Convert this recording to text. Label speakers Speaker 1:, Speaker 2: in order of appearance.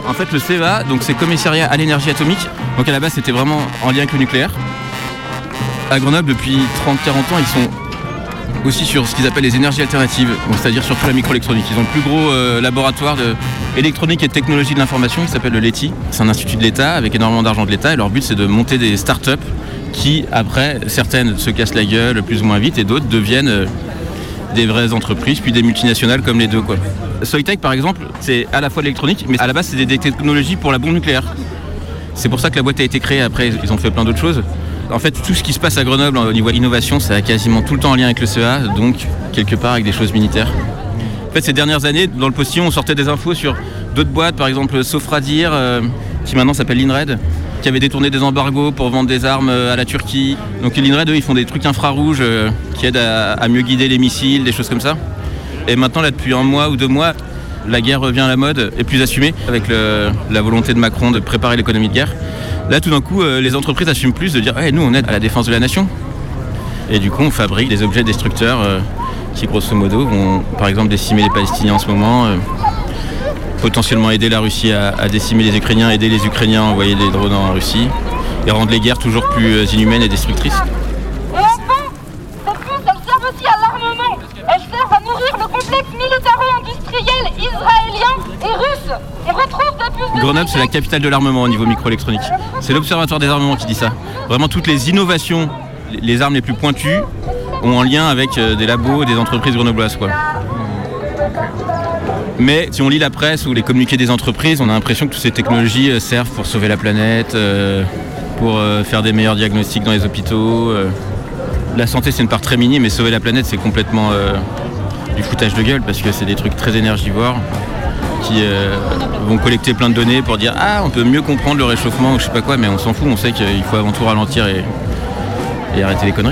Speaker 1: En fait, le CEA, donc c'est Commissariat à l'énergie atomique. Donc à la base, c'était vraiment en lien avec le nucléaire. À Grenoble, depuis 30-40 ans, ils sont aussi sur ce qu'ils appellent les énergies alternatives, donc c'est-à-dire surtout la microélectronique. Ils ont le plus gros laboratoire d'électronique et de technologie de l'information, il s'appelle le LETI. C'est un institut de l'État avec énormément d'argent de l'État et leur but c'est de monter des start-up qui, après, certaines se cassent la gueule plus ou moins vite et d'autres deviennent des vraies entreprises, puis des multinationales comme les deux, quoi. Soitec, par exemple, c'est à la fois de l'électronique, mais à la base, c'est des technologies pour la bombe nucléaire. C'est pour ça que la boîte a été créée. Après, ils ont fait plein d'autres choses. En fait, tout ce qui se passe à Grenoble au niveau innovation, ça a quasiment tout le temps en lien avec le CEA, donc quelque part avec des choses militaires. En fait, ces dernières années, dans le postillon, on sortait des infos sur d'autres boîtes, par exemple Sofradir, qui maintenant s'appelle l'INRED, qui avait détourné des embargos pour vendre des armes à la Turquie. Donc l'INRED, eux, ils font des trucs infrarouges qui aident à mieux guider les missiles, des choses comme ça. Et maintenant, là, depuis un mois ou 2 mois, la guerre revient à la mode, est plus assumée, avec la volonté de Macron de préparer l'économie de guerre. Là, tout d'un coup, les entreprises assument plus de dire hey, « nous, on aide à la défense de la nation ». Et du coup, on fabrique des objets destructeurs qui, grosso modo, vont, par exemple, décimer les Palestiniens en ce moment, potentiellement aider la Russie à décimer les Ukrainiens, aider les Ukrainiens à envoyer des drones en Russie, et rendre les guerres toujours plus inhumaines et destructrices.
Speaker 2: Et enfin, ces puces, elles servent aussi à l'armement. Elles servent à nourrir le complexe militaro-industriel israélien et russe. On retrouve des puces de
Speaker 1: Grenoble, c'est la capitale de l'armement au niveau microélectronique. C'est l'Observatoire des armements qui dit ça. Vraiment, toutes les innovations, les armes les plus pointues, ont un lien avec des labos et des entreprises grenobloises, quoi. Mais si on lit la presse ou les communiqués des entreprises, on a l'impression que toutes ces technologies servent pour sauver la planète, pour faire des meilleurs diagnostics dans les hôpitaux. La santé, c'est une part très minime, mais sauver la planète, c'est complètement du foutage de gueule, parce que c'est des trucs très énergivores qui vont collecter plein de données pour dire « Ah, on peut mieux comprendre le réchauffement » ou je sais pas quoi, mais on s'en fout, on sait qu'il faut avant tout ralentir et arrêter les conneries.